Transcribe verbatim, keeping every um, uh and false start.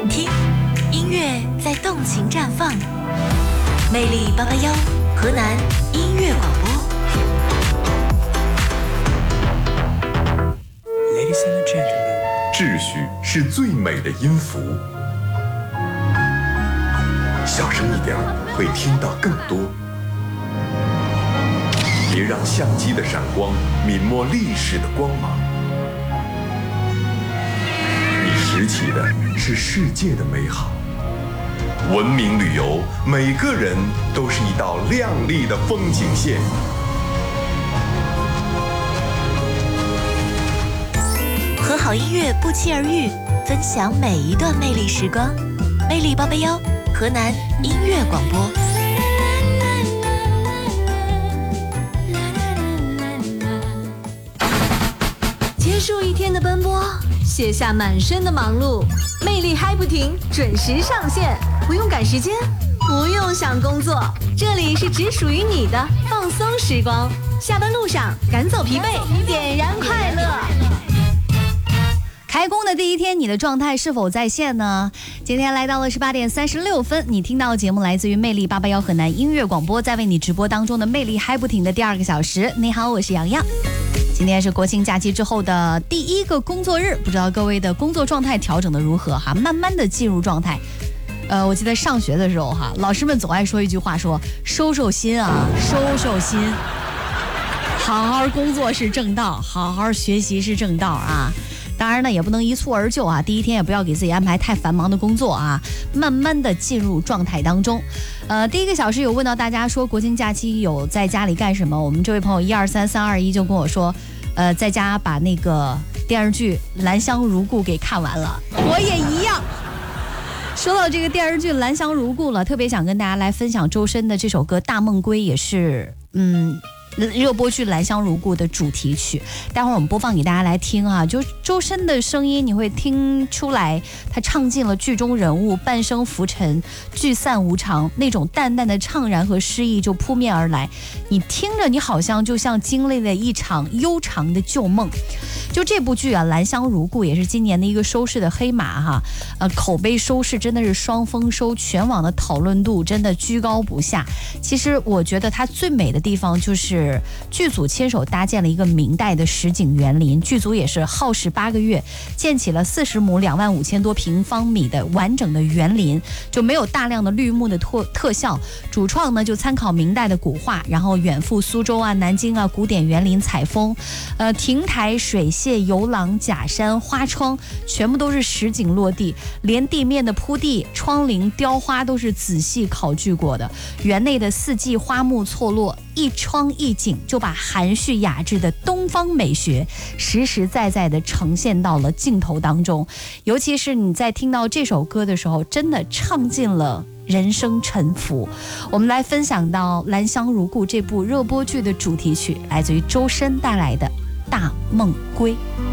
听，音乐在动情绽放。魅力八八幺，河南音乐广播。 Ladies and gentlemen， 秩序是最美的音符。小声一点，会听到更多。别让相机的闪光泯没历史的光芒。你拾起的是世界的美好。文明旅游，每个人都是一道亮丽的风景线。 和好音乐不期而遇，分享每一段魅力时光。魅力八八幺，河南音乐广播。 结束一天的奔波，卸下满身的忙碌，魅力嗨不停，准时上线，不用赶时间，不用想工作，这里是只属于你的放松时光。下班路上赶走疲惫，点燃快乐。 开工的第一天，你的状态是否在线呢？今天来到了十八点三十六分，你听到的节目来自于魅力八八幺河南音乐广播，在为你直播当中的魅力嗨不停的第二个小时。你好，我是洋洋。今天是国庆假期之后的第一个工作日，不知道各位的工作状态调整的如何哈？慢慢的进入状态。呃，我记得上学的时候哈，老师们总爱说一句话说，说收收心啊，收收心，好好工作是正道，好好学习是正道啊。当然呢，也不能一蹴而就啊，第一天也不要给自己安排太繁忙的工作啊，慢慢的进入状态当中。呃，第一个小时有问到大家说国庆假期有在家里干什么？我们这位朋友一二三三二一就跟我说，呃，在家把那个电视剧《兰香如故》给看完了，我也一样。说到这个电视剧《兰香如故》了，特别想跟大家来分享周深的这首歌《大梦归》，也是嗯。热播剧《兰香如故》的主题曲，待会儿我们播放给大家来听啊。就周深的声音，你会听出来，他唱尽了剧中人物半生浮沉、聚散无常，那种淡淡的怅然和诗意就扑面而来。你听着，你好像就像经历了一场悠长的旧梦。就这部剧啊，《兰香如故》也是今年的一个收视的黑马哈，呃，口碑收视真的是双丰收，全网的讨论度真的居高不下。其实我觉得它最美的地方就是剧组亲手搭建了一个明代的实景园林，剧组也是耗时八个月建起了四十亩两万五千多平方米的完整的园林，就没有大量的绿幕的特特效。主创呢就参考明代的古画，然后远赴苏州啊、南京啊古典园林采风，呃，亭台水榭、游廊、假山、花窗全部都是实景落地，连地面的铺地、窗棂、雕花都是仔细考据过的。园内的四季花木错落，一窗一景就把含蓄雅致的东方美学实实在在的呈现到了镜头当中。尤其是你在听到这首歌的时候，真的唱尽了人生沉浮。我们来分享到《兰香如故》这部热播剧的主题曲，来自于周深带来的《大梦归》。